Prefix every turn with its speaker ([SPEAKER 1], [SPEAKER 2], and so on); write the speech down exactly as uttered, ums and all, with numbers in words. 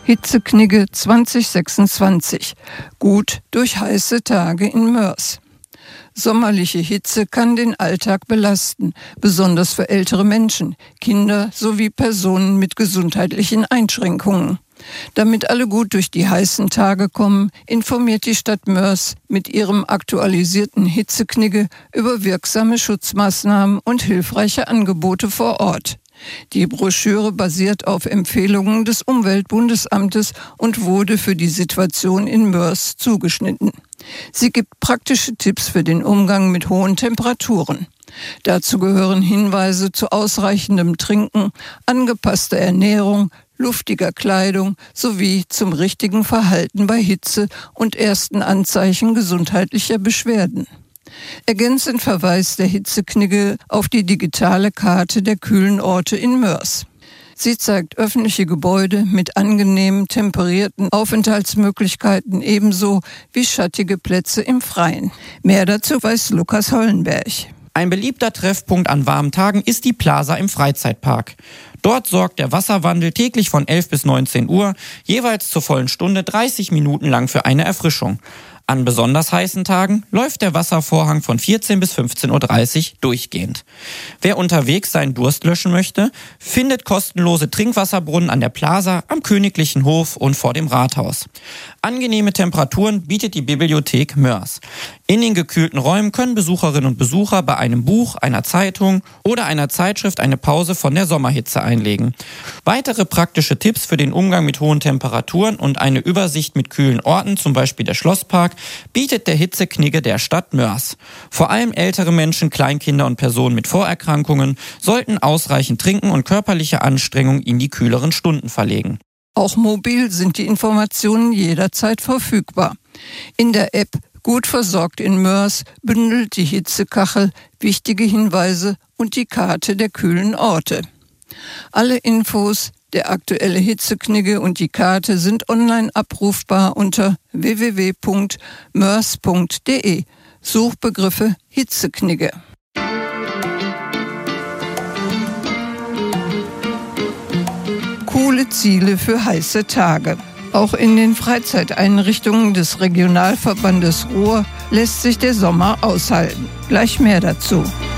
[SPEAKER 1] Hitzeknigge zwanzig sechsundzwanzig. Gut durch heiße Tage in Moers. Sommerliche Hitze kann den Alltag belasten, besonders für ältere Menschen, Kinder sowie Personen mit gesundheitlichen Einschränkungen. Damit alle gut durch die heißen Tage kommen, informiert die Stadt Moers mit ihrem aktualisierten Hitzeknigge über wirksame Schutzmaßnahmen und hilfreiche Angebote vor Ort. Die Broschüre basiert auf Empfehlungen des Umweltbundesamtes und wurde für die Situation in Moers zugeschnitten. Sie gibt praktische Tipps für den Umgang mit hohen Temperaturen. Dazu gehören Hinweise zu ausreichendem Trinken, angepasster Ernährung, luftiger Kleidung sowie zum richtigen Verhalten bei Hitze und ersten Anzeichen gesundheitlicher Beschwerden. Ergänzend verweist der Hitzeknigge auf die digitale Karte der kühlen Orte in Moers. Sie zeigt öffentliche Gebäude mit angenehmen, temperierten Aufenthaltsmöglichkeiten ebenso wie schattige Plätze im Freien. Mehr dazu weiß Lukas Hollenberg.
[SPEAKER 2] Ein beliebter Treffpunkt an warmen Tagen ist die Plaza im Freizeitpark. Dort sorgt der Wasserwandel täglich von elf bis neunzehn Uhr, jeweils zur vollen Stunde dreißig Minuten lang für eine Erfrischung. An besonders heißen Tagen läuft der Wasservorhang von vierzehn bis fünfzehn Uhr dreißig durchgehend. Wer unterwegs seinen Durst löschen möchte, findet kostenlose Trinkwasserbrunnen an der Plaza, am Königlichen Hof und vor dem Rathaus. Angenehme Temperaturen bietet die Bibliothek Moers. In den gekühlten Räumen können Besucherinnen und Besucher bei einem Buch, einer Zeitung oder einer Zeitschrift eine Pause von der Sommerhitze einlegen. Weitere praktische Tipps für den Umgang mit hohen Temperaturen und eine Übersicht mit kühlen Orten, zum Beispiel der Schlosspark, bietet der Hitzeknigge der Stadt Moers. Vor allem ältere Menschen, Kleinkinder und Personen mit Vorerkrankungen sollten ausreichend trinken und körperliche Anstrengung in die kühleren Stunden verlegen.
[SPEAKER 1] Auch mobil sind die Informationen jederzeit verfügbar. In der App Gut versorgt in Moers bündelt die Hitzekachel wichtige Hinweise und die Karte der kühlen Orte. Alle Infos, der aktuelle Hitzeknigge und die Karte sind online abrufbar unter w w w punkt moers punkt d e. Suchbegriffe Hitzeknigge. Coole Ziele für heiße Tage. Auch in den Freizeiteinrichtungen des Regionalverbandes Ruhr lässt sich der Sommer aushalten. Gleich mehr dazu.